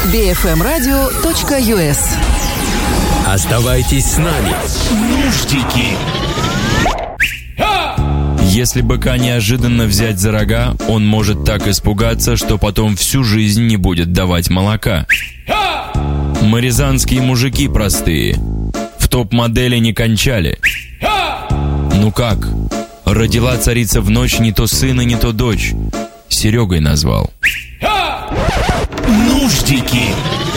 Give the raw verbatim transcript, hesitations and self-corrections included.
би эф эм радио точка ю эс. Оставайтесь с нами. Нуждики. Если быка неожиданно взять за рога, он может так испугаться, что потом всю жизнь не будет давать молока. Мы рязанские мужики простые, в топ-модели не кончали. Ну как? Родила царица в ночь не то сына, не то дочь. Серегой назвал. Нуждики.